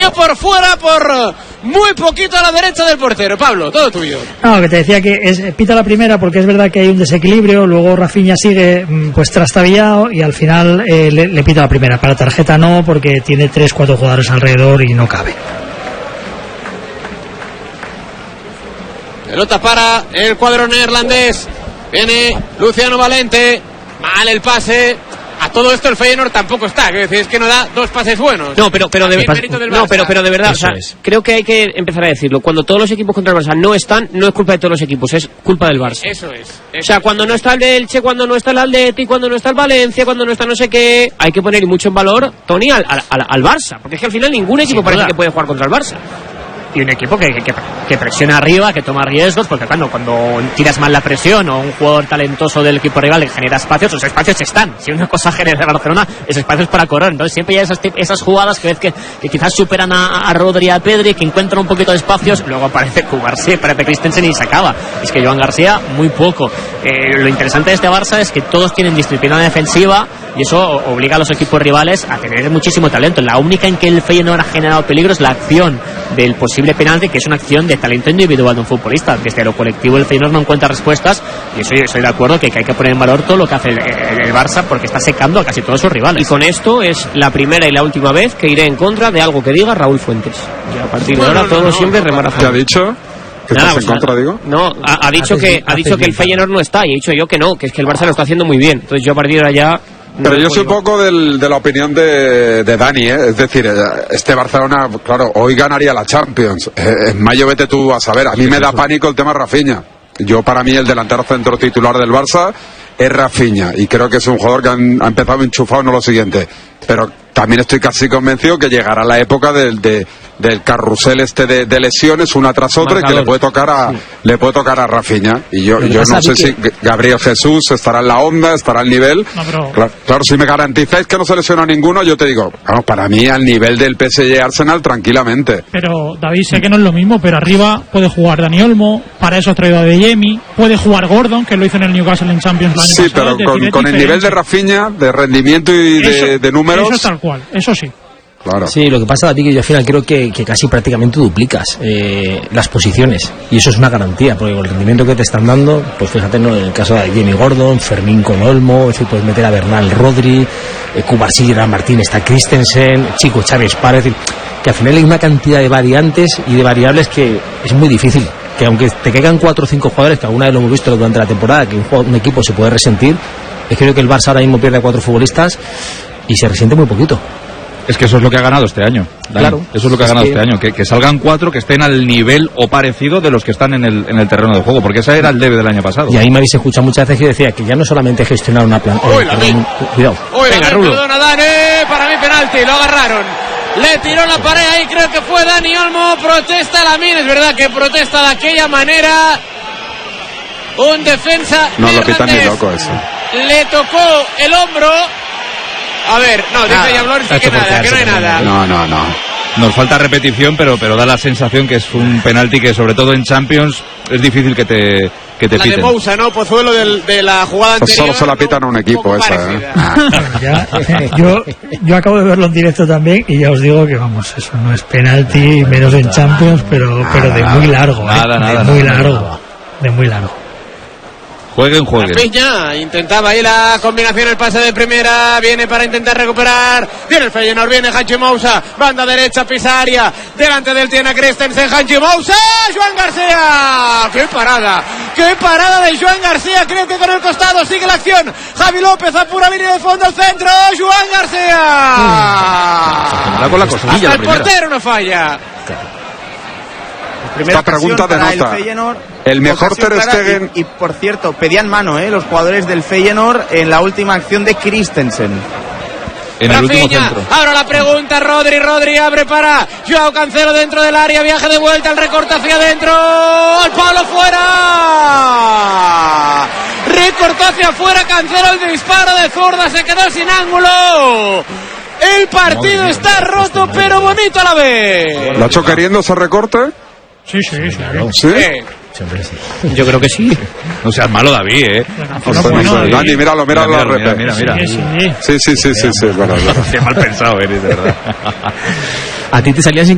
por fuera, por muy poquito a la derecha del portero. Pablo, todo tuyo. No, que te decía que pita la primera porque es verdad que hay un desequilibrio, luego Rafinha sigue pues trastabillado y al final le pita la primera. Para tarjeta no, porque tiene 3-4 jugadores alrededor y no cabe. Pelota para el cuadro neerlandés. Viene Luciano Valente. Mal el pase. A todo esto el Feyenoord tampoco está, quiero decir, es que no da dos pases buenos. No, pero de verdad, o sea, creo que hay que empezar a decirlo. Cuando todos los equipos contra el Barça no están, no es culpa de todos los equipos, es culpa del Barça. Eso es. O sea, cuando no está el de Elche, cuando no está el Atleti, cuando no está el Valencia, cuando no está no sé qué, hay que poner mucho en valor, Tony, al Barça, porque es que al final ningún equipo parece que puede jugar contra el Barça. Y un equipo que presiona arriba, que toma riesgos, porque cuando tiras mal la presión o un jugador talentoso del equipo rival genera espacios, los espacios están. Si una cosa genera Barcelona, es espacios para correr. Entonces siempre hay esas jugadas que ves que quizás superan a Rodri y a Pedri, que encuentran un poquito de espacios, luego aparece Cubarsí, aparece Christensen y se acaba. Es que Joan García, muy poco. Lo interesante de este Barça es que todos tienen disciplina defensiva y eso obliga a los equipos rivales a tener muchísimo talento. La única en que el Feyenoord ha generado peligro es la acción del posible penalti, que es una acción de talento individual de un futbolista. Desde lo colectivo el Feyenoord no encuentra respuestas y eso yo estoy de acuerdo que hay que poner en valor todo lo que hace el Barça, porque está secando a casi todos sus rivales. Y con esto es la primera y la última vez que iré en contra de algo que diga Raúl Fuentes. Y a partir de ahora todo siempre remar a favor. ¿Qué ha dicho? ¿Que estás en contra, digo? No, ha dicho que el Feyenoord no está, y he dicho yo que no, que es que el Barça lo está haciendo muy bien. Entonces yo a partir de allá... Pero yo soy un poco de la opinión de Dani, ¿eh? Es decir, este Barcelona, claro, hoy ganaría la Champions. En mayo vete tú a saber. A mí me da pánico el tema Rafinha. Para mí el delantero centro titular del Barça es Rafinha, y creo que es un jugador que ha empezado enchufado, no lo siguiente. Pero también estoy casi convencido que llegará la época del carrusel de lesiones una tras otra, y que le puede tocar a Rafinha. Y yo no sé si Gabriel Jesús estará en la onda, estará al nivel. No, pero... claro, si me garantizáis que no se lesiona ninguno, yo te digo, vamos, para mí al nivel del PSG Arsenal tranquilamente. Pero David, sé que no es lo mismo, pero arriba puede jugar Dani Olmo, para eso ha traído a Adeyemi, puede jugar Gordon, que lo hizo en el Newcastle en Champions el año pasado. Sí, pero con el nivel de Rafinha, de rendimiento y de números... Eso es tal cual, eso sí. Claro. Sí, lo que pasa, David, que yo al final creo que casi prácticamente duplicas las posiciones, y eso es una garantía, porque con el rendimiento que te están dando, pues fíjate, ¿no? En el caso de Jamie Gordon, Fermín con Olmo, es decir, puedes meter a Bernal, Rodri, Cubarsí, Gerard Martín, está Christensen, Chico Chávez Párez, es decir, que al final hay una cantidad de variantes y de variables que es muy difícil, que aunque te caigan 4 o 5 jugadores, que alguna vez lo hemos visto durante la temporada, que un equipo se puede resentir, es que creo que el Barça ahora mismo pierde a 4 futbolistas y se resiente muy poquito. Es que eso es lo que ha ganado este año, Dani. Claro. Eso es lo que ha ganado este año, que salgan 4 que estén al nivel o parecido de los que están en el terreno de juego, porque ese era el debe del año pasado. Y ahí me habéis escuchado muchas veces que decía que ya no solamente gestionar una planta. Cuidado. Venga, Rulo. Perdona, Dani, para mí penalti, lo agarraron. Le tiró la pared ahí, creo que fue Dani Olmo. Protesta Lamine, es verdad que protesta de aquella manera. Un defensa. No lo pitan ni loco eso. Le tocó el hombro. A ver, no, dice Yablor que nada, que no hay nada. No. Nos falta repetición, pero da la sensación que es un penalti que, sobre todo en Champions, es difícil que te piten. La de Moussa, ¿no? Pozuelo de la jugada anterior. Solo se la pitan a un equipo esa, yo acabo de verlo en directo también y ya os digo que, vamos, eso no es penalti, menos en Champions, pero de muy largo. De muy largo. Jueguen. Rafinha intentaba ahí la combinación, el pase de primera, viene para intentar recuperar, viene el Feyenoord, viene Hanchi Moussa, banda derecha, pisa área, delante del tiene Christensen, Hanchi Moussa, Joan García, qué parada de Joan García, creo que con el costado sigue la acción, Javi López apura línea de fondo al centro, Joan García, con la costilla, hasta el portero no falla. Esta pregunta denota el mejor Ter Stegen. Y por cierto, pedían mano los jugadores del Feyenoord en la última acción de Christensen. En el último centro. Ahora la pregunta, Rodri abre para Joao Cancelo dentro del área, viaje de vuelta, el recorte hacia adentro, al palo fuera, recortó hacia afuera Cancelo, el disparo de zurda, se quedó sin ángulo. El partido está roto, pero bonito a la vez. ¿Lo ha hecho queriendo ese recorte? Sí, claro. ¿Sí? Siempre sí. Yo creo que sí. No seas malo, David, Dani, míralo. Mira. Sí, verdad. Qué mal pensado eres, de verdad. A ti te salían sin